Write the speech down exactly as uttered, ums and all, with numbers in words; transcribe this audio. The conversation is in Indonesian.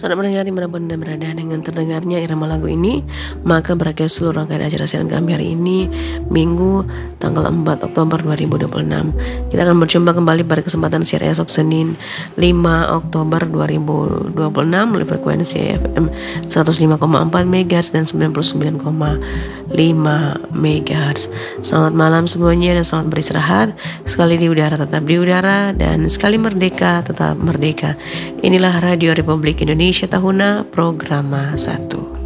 Selamat mendengar dimanapun Anda berada. Dengan terdengarnya irama lagu ini, maka berakhir seluruh rangkaian acara siaran kami hari ini, Minggu, tanggal empat Oktober dua ribu dua puluh enam. Kita akan berjumpa kembali pada kesempatan siaran esok Senin, lima Oktober dua ribu dua puluh enam melalui frekuensi F M seratus lima koma empat megahertz dan sembilan puluh sembilan koma lima megahertz. Selamat malam semuanya dan selamat beristirahat. Sekali di udara tetap di udara, dan sekali merdeka tetap merdeka. Inilah Radio Republik Indonesia Tahuna Programa satu.